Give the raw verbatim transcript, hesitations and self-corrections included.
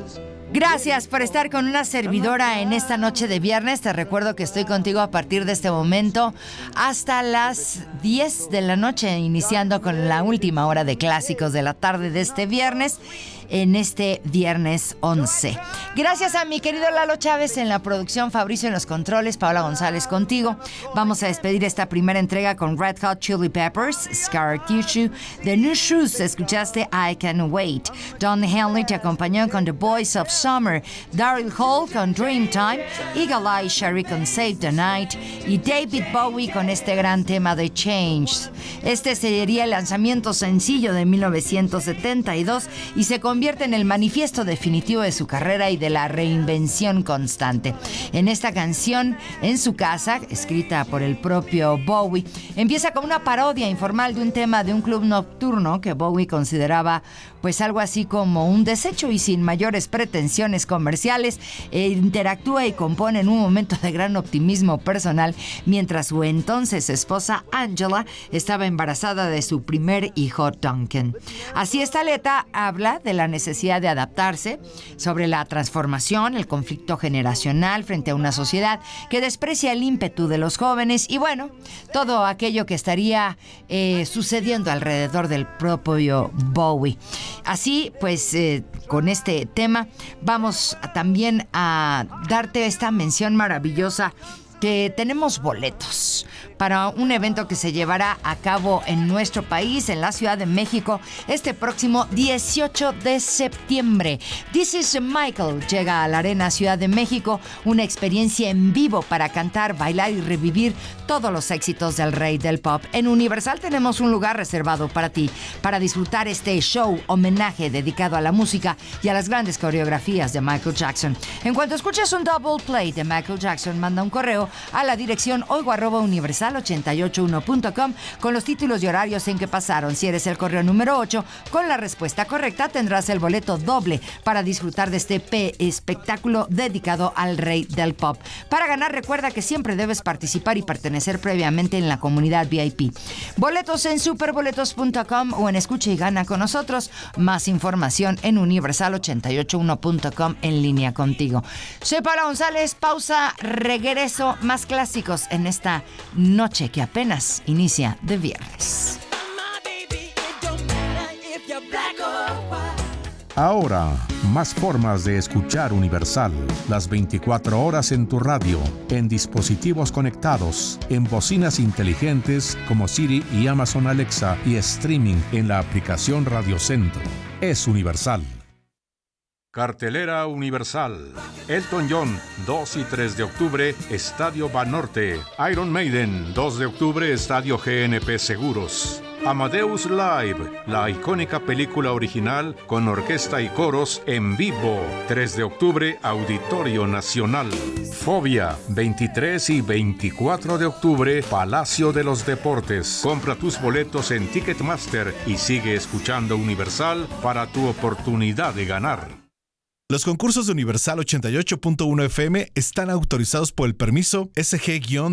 Gracias por estar con una servidora en esta noche de viernes. Te recuerdo que estoy contigo a partir de este momento hasta las diez de la noche, iniciando con la última hora de clásicos de la tarde de este viernes, en este viernes once. Gracias a mi querido Lalo Chávez en la producción, Fabricio en los controles, Paola González contigo. Vamos a despedir esta primera entrega con Red Hot Chili Peppers, Scar Tissue, The New Shoes, escuchaste I Can Wait. Don Henley te acompañó con The Boys of Summer, Daryl Hall con Dreamtime, Eagle Eye Cherry con Save the Night y David Bowie con este gran tema de Change. Este sería el lanzamiento sencillo de mil novecientos setenta y dos y se convierte en el manifiesto definitivo de su carrera y de la reinvención constante. En esta canción, En su casa, escrita por el propio Bowie, empieza con una parodia informal de un tema de un club nocturno que Bowie consideraba pues algo así como un desecho y sin mayores pretensiones comerciales. E interactúa y compone en un momento de gran optimismo personal mientras su entonces esposa Angela estaba embarazada de su primer hijo Duncan. Así, esta letra habla de la necesidad de adaptarse, sobre la transformación, el conflicto generacional frente a una sociedad que desprecia el ímpetu de los jóvenes y bueno, todo aquello que estaría eh, sucediendo alrededor del propio Bowie. Así pues, eh, con este tema vamos a, también a darte esta mención maravillosa que tenemos boletos para un evento que se llevará a cabo en nuestro país, en la Ciudad de México, este próximo dieciocho de septiembre. This is Michael llega a la Arena Ciudad de México, una experiencia en vivo para cantar, bailar y revivir todos los éxitos del rey del pop. En Universal tenemos un lugar reservado para ti, para disfrutar este show homenaje dedicado a la música y a las grandes coreografías de Michael Jackson. En cuanto escuches un double play de Michael Jackson, manda un correo a la dirección oigo arroba universal ochenta y ocho uno punto com con los títulos y horarios en que pasaron. Si eres el correo número ocho, con la respuesta correcta tendrás el boleto doble para disfrutar de este P espectáculo dedicado al rey del pop. Para ganar, recuerda que siempre debes participar y pertenecer previamente en la comunidad V I P. Boletos en superboletos punto com o en Escucha y Gana con nosotros. Más información en universal ochenta y ocho uno punto com en línea contigo. Soy Paola González, pausa, regreso, más clásicos en esta noche que apenas inicia de viernes. Ahora, más formas de escuchar Universal. Las veinticuatro horas en tu radio, en dispositivos conectados, en bocinas inteligentes como Siri y Amazon Alexa y streaming en la aplicación Radio Centro. Es Universal. Cartelera Universal. Elton John, dos y tres de octubre, Estadio Banorte. Iron Maiden, dos de octubre, Estadio G N P Seguros. Amadeus Live, la icónica película original con orquesta y coros en vivo. tres de octubre, Auditorio Nacional. Fobia, veintitrés y veinticuatro de octubre, Palacio de los Deportes. Compra tus boletos en Ticketmaster y sigue escuchando Universal para tu oportunidad de ganar. Los concursos de Universal ochenta y ocho punto uno F M están autorizados por el permiso S G